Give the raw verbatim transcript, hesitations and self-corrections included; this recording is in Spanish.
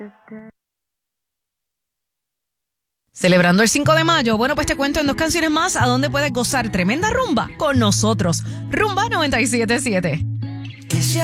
Celebrando el cinco de mayo, bueno, pues te cuento en dos canciones más a dónde puedes gozar tremenda rumba con nosotros. Rumba noventa y siete siete.